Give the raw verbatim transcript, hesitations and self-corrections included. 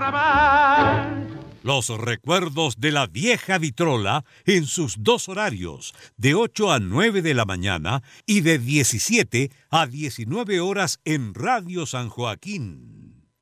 arrabal. Los recuerdos de la vieja vitrola en sus dos horarios, de ocho a nueve de la mañana y de diecisiete a diecinueve horas en Radio San Joaquín.